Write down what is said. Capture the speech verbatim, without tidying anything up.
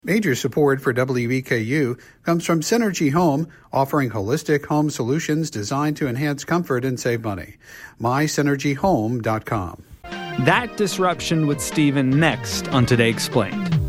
Major support for W E K U comes from Synergy Home, offering holistic home solutions designed to enhance comfort and save money. my synergy home dot com. That disruption with Stephen next on Today Explained.